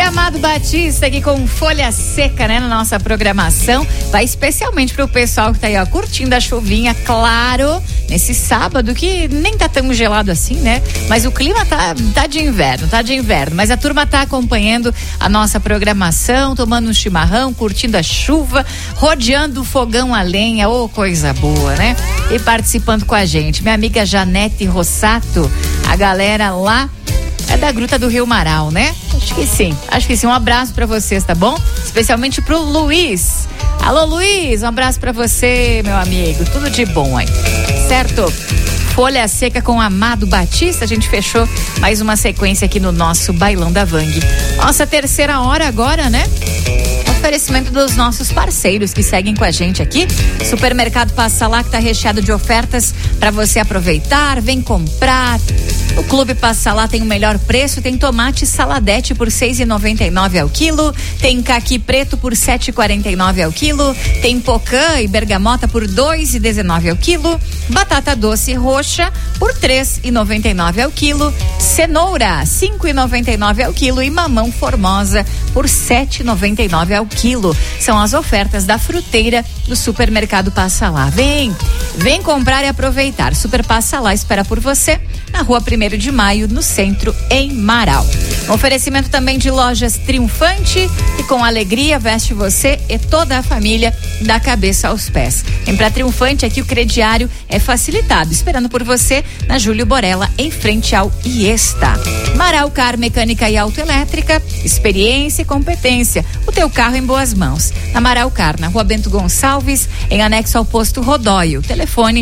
Amado Batista aqui com Folha Seca, né, na nossa programação. Vai especialmente pro pessoal que tá aí, ó, curtindo a chuvinha, claro, nesse sábado que nem tá tão gelado assim, né? Mas o clima tá de inverno, mas a turma tá acompanhando a nossa programação, tomando um chimarrão, curtindo a chuva, rodeando o fogão a lenha, coisa boa, né? E participando com a gente. Minha amiga Janete Rossato, a galera lá é da Gruta do Rio Marau, né? Acho que sim. Um abraço pra vocês, tá bom? Especialmente pro Luiz. Alô, Luiz, um abraço pra você, meu amigo. Tudo de bom aí, certo? Folha Seca com Amado Batista. A gente fechou mais uma sequência aqui no nosso Bailão da Vang. Nossa terceira hora agora, né? Oferecimento dos nossos parceiros que seguem com a gente aqui. Supermercado Passa Lá, que tá recheado de ofertas para você aproveitar. Vem comprar. O Clube Passa Lá tem o melhor preço. Tem tomate saladete por R$6,99 ao quilo. Tem caqui preto por R$7,49 ao quilo. Tem pocã e bergamota por R$2,19 ao quilo. Batata doce roxa por R$3,99 ao quilo. Cenoura R$5,99 ao quilo. E mamão formosa por R$7,99 ao quilo. São as ofertas da fruteira do Supermercado Passa Lá. Vem comprar e aproveitar. Super Passa Lá espera por você na Rua 1º de Maio, no centro, em Marau. Oferecimento também de Lojas Triunfante, e com alegria veste você e toda a família da cabeça aos pés. Vem pra Triunfante, aqui o crediário é facilitado, esperando por você na Júlio Borella, em frente ao Iesta. Marau Car Mecânica e Autoelétrica, experiência e competência, o teu carro em boas mãos. Na Marau Car, na Rua Bento Gonçalves, em anexo ao posto Rodóio. Telefone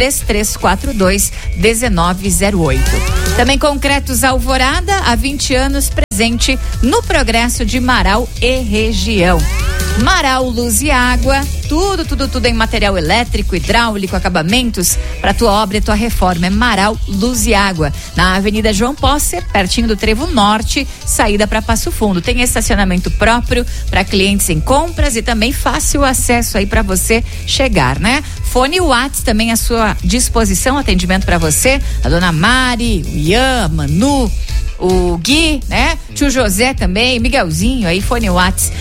3342-1908. Também Concretos Alvorada, há 20 anos presente no progresso de Marau e região. Marau Luz e Água, tudo em material elétrico, hidráulico, acabamentos para tua obra e tua reforma. É Marau Luz e Água, na Avenida João Posser, pertinho do Trevo Norte, saída para Passo Fundo. Tem estacionamento próprio para clientes em compras e também fácil acesso aí para você chegar, né? Fone WhatsApp também à sua disposição, atendimento para você, a dona Mari, o Ian, Manu, o Gui, né? Tio José também, Miguelzinho, aí fone WhatsApp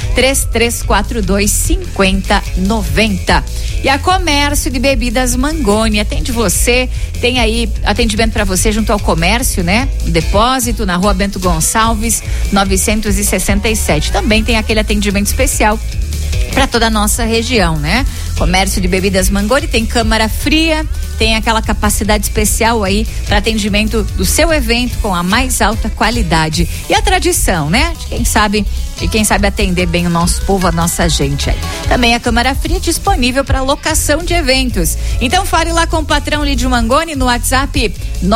3342-5090. E a Comércio de Bebidas Mangoni atende você, tem aí atendimento para você junto ao comércio, né? Depósito na Rua Bento Gonçalves 967. Também tem aquele atendimento especial para toda a nossa região, né? Comércio de Bebidas Mangoni tem câmara fria, tem aquela capacidade especial aí para atendimento do seu evento com a mais alta qualidade e a tradição, né? De quem sabe atender bem o nosso povo, a nossa gente aí. Também a câmara fria disponível para locação de eventos. Então fale lá com o patrão Lídio Mangoni no WhatsApp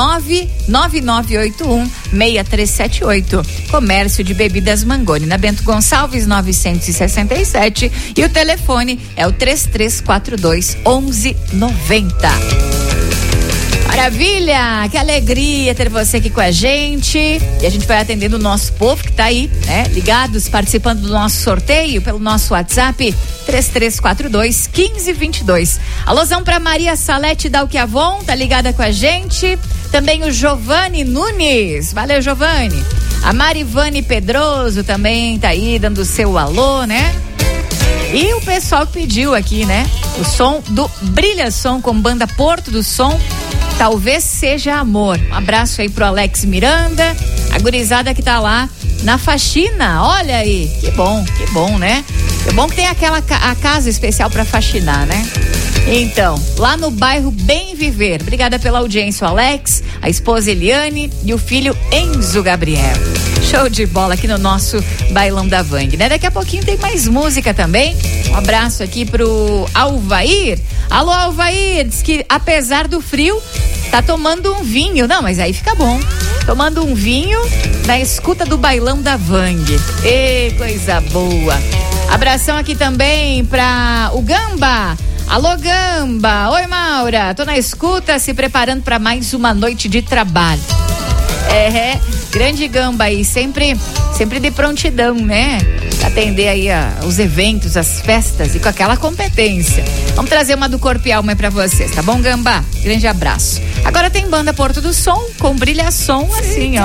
99981-6378. Comércio de Bebidas Mangoni, na Bento Gonçalves 967, e o telefone é o 3342-1190. Maravilha, que alegria ter você aqui com a gente, e a gente vai atendendo o nosso povo que tá aí, né, ligados, participando do nosso sorteio pelo nosso WhatsApp 3342-1522. Alôzão pra Maria Salete Dalquiavon, tá ligada com a gente, também o Giovanni Nunes, valeu Giovanni, a Marivane Pedroso também tá aí dando o seu alô, né? E o pessoal que pediu aqui, né, o som do Brilha Som com banda Porto do Som, Talvez Seja Amor. Um abraço aí pro Alex Miranda, a gurizada que tá lá na faxina, olha aí, que bom, né? É bom que tem a casa especial para faxinar, né? Então, lá no bairro Bem Viver. Obrigada pela audiência, o Alex, a esposa Eliane e o filho Enzo Gabriel. Show de bola aqui no nosso Bailão da Vang, né? Daqui a pouquinho tem mais música também. Um abraço aqui pro Alvair. Alô, Alvair, diz que apesar do frio, tá tomando um vinho. Não, mas aí fica bom. Tomando um vinho na escuta do Bailão da Vang. Ê, coisa boa. Abração aqui também pra o Gamba. Alô, Gamba. Oi, Maura. Tô na escuta, se preparando para mais uma noite de trabalho. Grande Gamba aí, sempre de prontidão, né? Atender aí os eventos, as festas e com aquela competência. Vamos trazer uma do Corpo e Alma aí pra vocês, tá bom, Gamba? Grande abraço. Agora tem banda Porto do Som com Brilha Som, assim, ó.